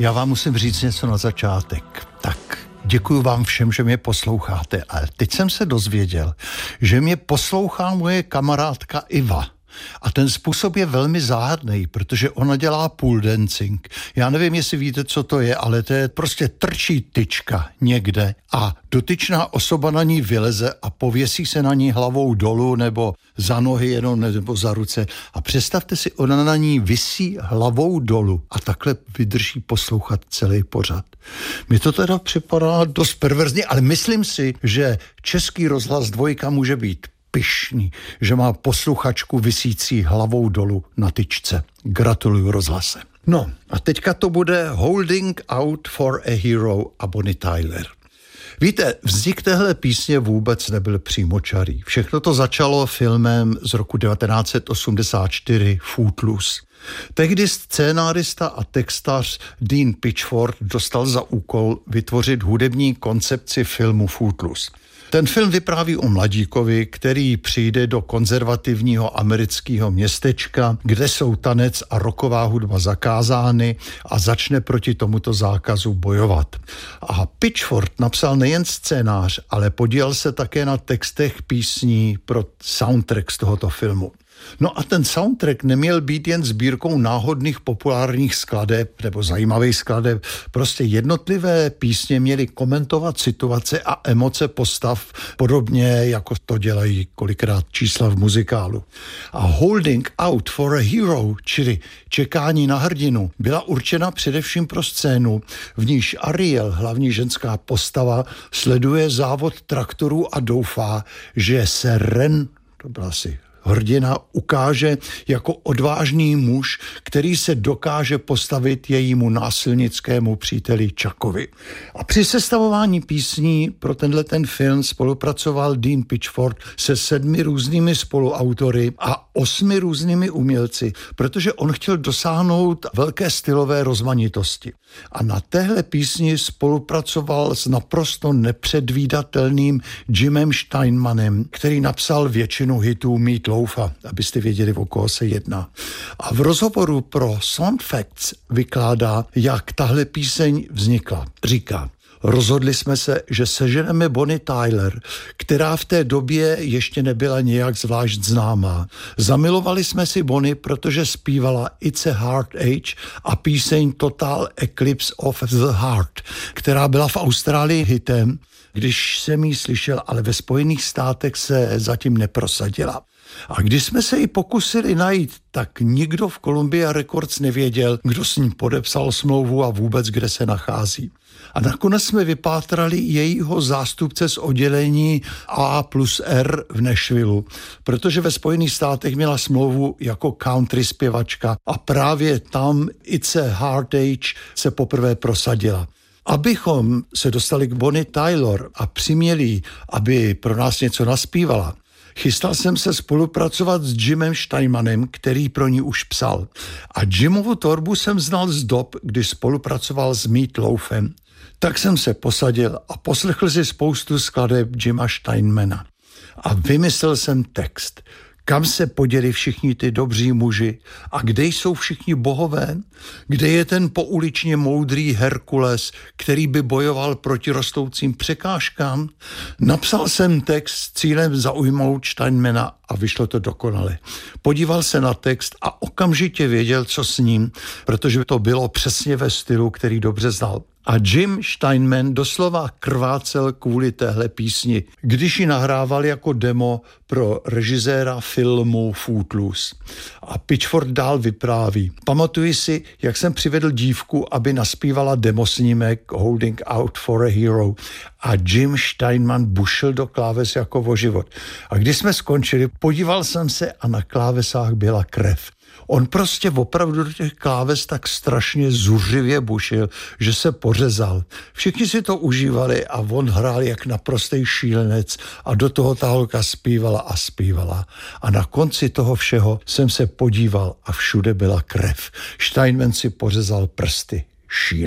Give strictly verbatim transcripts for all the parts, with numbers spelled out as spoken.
Já vám musím říct něco na začátek. Tak, děkuji vám všem, že mě posloucháte. Ale teď jsem se dozvěděl, že mě poslouchá moje kamarádka Iva. A ten způsob je velmi záhadný, protože ona dělá pole dancing. Já nevím, jestli víte, co to je, ale to je prostě trčí tyčka někde a dotyčná osoba na ní vyleze a pověsí se na ní hlavou dolů nebo za nohy jenom nebo za ruce. A představte si, ona na ní visí hlavou dolů a takhle vydrží poslouchat celý pořad. Mi to teda připadá dost perverzně, ale myslím si, že Český rozhlas dvojka může být pyšný, že má posluchačku visící hlavou dolů na tyčce. Gratuluju rozhlase. No a teďka to bude Holding Out for a Hero a Bonnie Tyler. Víte, vznik téhle písně vůbec nebyl přímočarý. Všechno to začalo filmem z roku devatenáct set osmdesát čtyři Footloose. Tehdy scénárista a textař Dean Pitchford dostal za úkol vytvořit hudební koncepci filmu Footloose. Ten film vypráví o mladíkovi, který přijde do konzervativního amerického městečka, kde jsou tanec a rocková hudba zakázány a začne proti tomuto zákazu bojovat. A Pitchford napsal nejen scénář, ale podílel se také na textech písní pro soundtrack z tohoto filmu. No a ten soundtrack neměl být jen sbírkou náhodných populárních skladeb nebo zajímavých skladeb. Prostě jednotlivé písně měly komentovat situace a emoce postav, podobně jako to dělají kolikrát čísla v muzikálu. A Holding Out for a Hero, čili čekání na hrdinu, byla určena především pro scénu, v níž Ariel, hlavní ženská postava, sleduje závod traktorů a doufá, že se Ren, to byla asi hrdina, ukáže jako odvážný muž, který se dokáže postavit jejímu násilnickému příteli Chuckovi. A při sestavování písní pro tenhle ten film spolupracoval Dean Pitchford se sedmi různými spoluautory a osmi různými umělci, protože on chtěl dosáhnout velké stylové rozmanitosti. A na téhle písni spolupracoval s naprosto nepředvídatelným Jimem Steinmanem, který napsal většinu hitů Meat Loafa, abyste věděli, o koho se jedná. A v rozhovoru pro Sound Facts vykládá, jak tahle píseň vznikla. Říká: rozhodli jsme se, že seženeme Bonnie Tyler, která v té době ještě nebyla nějak zvlášť známá. Zamilovali jsme si Bonnie, protože zpívala It's a Heart Age a píseň Total Eclipse of the Heart, která byla v Austrálii hitem, když jsem ji slyšel, ale ve Spojených státech se zatím neprosadila. A když jsme se ji pokusili najít, tak nikdo v Columbia Records nevěděl, kdo s ním podepsal smlouvu a vůbec kde se nachází. A nakonec jsme vypátrali jejího zástupce z oddělení A plus R v Nashvilleu, protože ve Spojených státech měla smlouvu jako country zpěvačka a právě tam It's a Heart Age se poprvé prosadila. Abychom se dostali k Bonnie Tyler a přiměli, aby pro nás něco naspívala, chystal jsem se spolupracovat s Jimem Steinmanem, který pro ní už psal. A Jimovu tvorbu jsem znal z dob, kdy spolupracoval s Meat Loafem. Tak jsem se posadil a poslechl si spoustu skladeb Jima Steinmana. A vymyslel jsem text. Kam se poděli všichni ty dobří muži a kde jsou všichni bohové? Kde je ten pouličně moudrý Herkules, který by bojoval proti rostoucím překážkám? Napsal jsem text s cílem zaujmout Steinmana a vyšlo to dokonale. Podíval se na text a okamžitě věděl, co s ním, protože to bylo přesně ve stylu, který dobře znal. A Jim Steinman doslova krvácel kvůli téhle písni, když ji nahrával jako demo pro režiséra filmu Footloose. A Pitchford dál vypráví. Pamatuji si, jak jsem přivedl dívku, aby naspívala demosnímek Holding Out for a Hero. A Jim Steinman bušil do kláves jako o život. A když jsme skončili, podíval jsem se a na klávesách byla krev. On prostě opravdu do těch kláves tak strašně zuřivě bušil, že se pořezal. Všichni si to užívali a on hrál jak naprostý šílenec a do toho ta holka zpívala a zpívala. A na konci toho všeho jsem se podíval a všude byla krev. Steinman si pořezal prsty.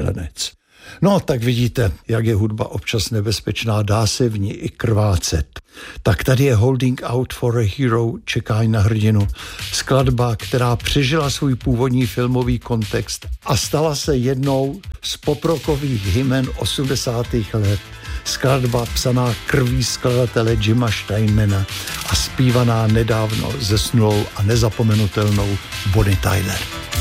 Šílenec. No, tak vidíte, jak je hudba občas nebezpečná, dá se v ní i krvácet. Tak tady je Holding Out for a Hero, Čekání na hrdinu. Skladba, která přežila svůj původní filmový kontext a stala se jednou z poprockových hymen osmdesátých let. Skladba psaná krví skladatele Jima Steinmana a zpívaná nedávno zesnulou a nezapomenutelnou Bonnie Tyler.